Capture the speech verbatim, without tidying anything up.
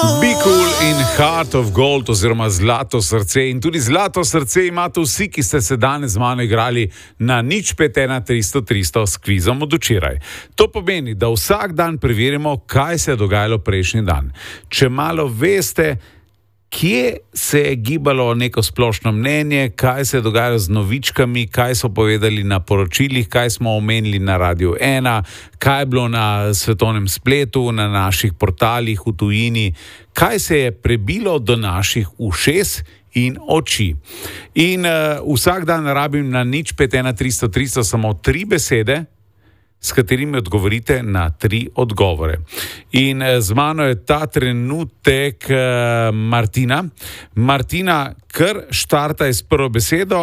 Be Cool in Heart of Gold oziroma Zlato srce. In tudi zlato srce imate vsi, ki ste se danes z mano igrali na nič pet ena tristo tristo s kvizom od včeraj. To pomeni, da vsak dan preverimo, kaj se je dogajalo prejšnji dan. Če malo veste, kje se je gibalo neko splošno mnenje, kaj se je dogajalo z novičkami, kaj so povedali na poročilih, kaj smo omenili na Radiu ena, kaj je bilo na svetovnem spletu, na naših portalih v tujini, kaj se je prebilo do naših ušes in oči. In uh, vsak dan rabim na nič pet ena tristo tristo samo tri besede, s katerimi odgovorite na tri odgovore. In z mano je ta trenutek uh, Martina. Martina, kar štartaj s prvo besedo